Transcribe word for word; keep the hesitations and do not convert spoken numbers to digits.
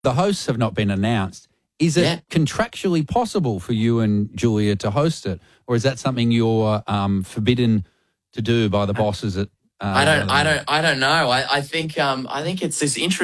The hosts have not been announced. Is it Yeah. contractually possible for you and Julia to host it, or is that something you're um, forbidden to do by the bosses at? Uh, I don't, I don't, I don't know. I, I think, um, I think it's this interesting.